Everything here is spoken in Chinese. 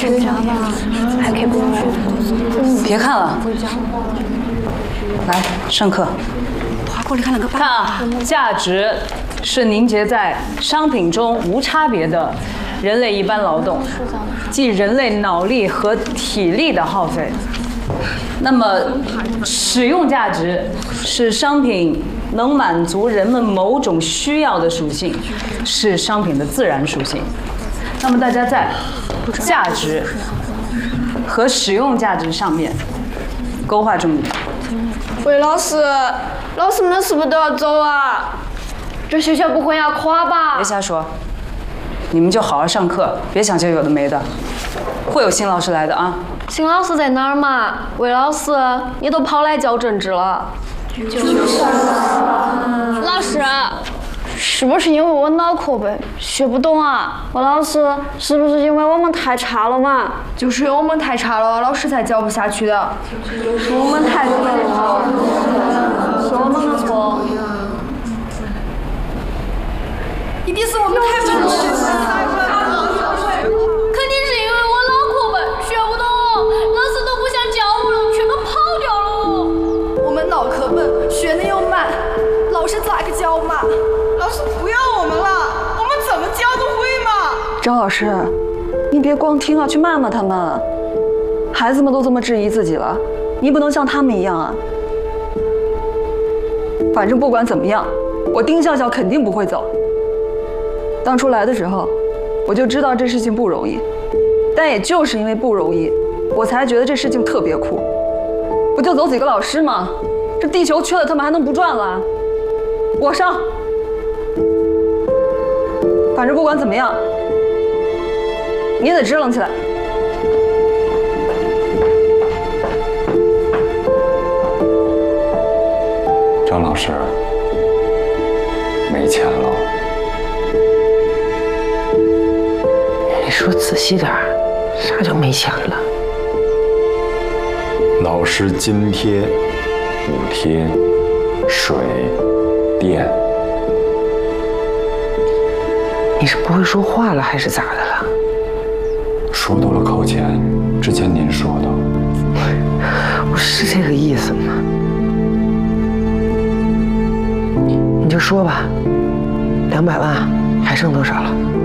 回家吧，还可以不用学。 别看了，来上课。看啊，价值是凝结在商品中无差别的人类一般劳动，即人类脑力和体力的耗费。那么，使用价值是商品能满足人们某种需要的属性，是商品的自然属性。那么大家在价值和使用价值上面勾画重点。 喂，老师，我们是不是都要走啊？这学校不会要垮吧？ 别瞎说，你们就好好上课，别想些有的没的。会有新老师来的啊。 新老师在哪儿嘛？魏老师，你都跑来教政治了。老师，是不是因为我脑壳笨，学不懂啊？魏老师，是不是因为我们太差了嘛？ 就是因为我们太差了，老师才教不下去的。 是我们太笨了，是我们的错。 一定是我们太笨了。 肯定是因为我脑壳笨，学不懂，老师都不想教我了，全都跑掉了。 我们脑壳笨，学的又慢，老师咋个教嘛？老师不要我们了，我们怎么教都会嘛。 张老师，你别光听啊，去骂骂他们。孩子们都这么质疑自己了，你不能像他们一样啊。反正不管怎么样，我丁笑笑肯定不会走。当初来的时候，我就知道这事情不容易，但也就是因为不容易，我才觉得这事情特别酷。不就走几个老师吗？这地球缺了他们还能不转了？我上。反正不管怎么样，你也得支棱起来。 张老师，没钱了。 你说仔细点儿，啥叫没钱了？ 老师津贴、补贴、水电。 你是不会说话了还是咋的了？ 说多了扣钱，之前您说的。 我是这个意思吗？你就说吧，200万还剩多少了？